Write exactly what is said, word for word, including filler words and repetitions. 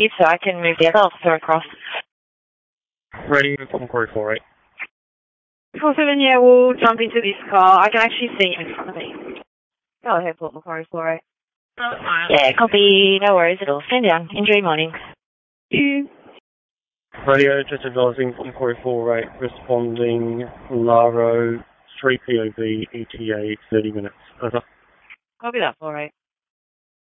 you so I can move the other officer across. Radio Inquiry four eight. four seven, yeah, we'll jump into this car. I can actually see you in front of me. Go ahead, Port Macquarie four eight. Oh, uh, Yeah, copy. No worries at all. Stand down. Enjoy your morning. You. Radio just advising Inquiry four eight, responding Laro, three P O V, E T A, thirty minutes. Over. Copy that, four eight.